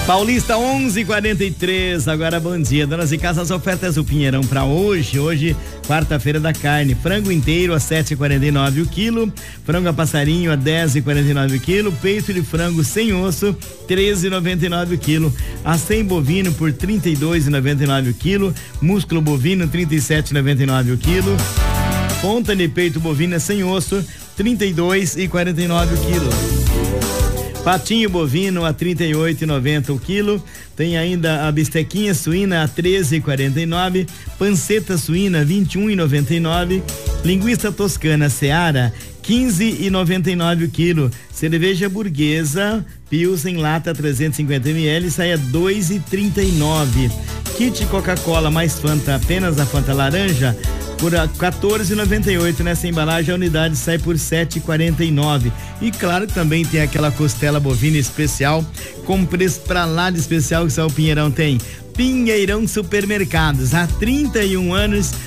Paulista 11:43. Agora bom dia, donas de casa, as ofertas do Pinheirão para hoje, quarta-feira da carne, frango inteiro a 7,49 o quilo, frango a passarinho a 10,49 o quilo, peito de frango sem osso 13,99 o quilo, acém bovino por 32,99 o quilo, músculo bovino 37,99 o quilo, ponta de peito bovina sem osso 32,49 o quilo. Patinho bovino a 38,90 o quilo. Tem ainda a bistequinha suína a 13,49, panceta suína 21,99, linguiça toscana Seara 15,99 o quilo. Cerveja burguesa Pilsen lata 350 ml sai a 2,39. Kit Coca-Cola mais Fanta, apenas a Fanta laranja por 14,98 nessa embalagem, a unidade sai por 7,49. E claro, também tem aquela costela bovina especial com preço pra lá de especial que só o Pinheirão tem. Pinheirão Supermercados, há 31 anos